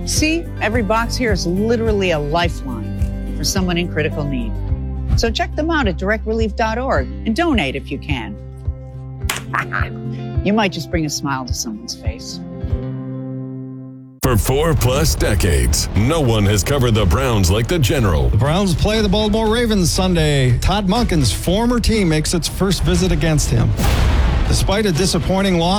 See, every box here is literally a lifeline for someone in critical need. So check them out at directrelief.org and donate if you can. You might just bring a smile to someone's face. For 4+ decades, no one has covered the Browns like the General. The Browns play the Baltimore Ravens Sunday. Todd Monken's former team makes its first visit against him. Despite a disappointing loss,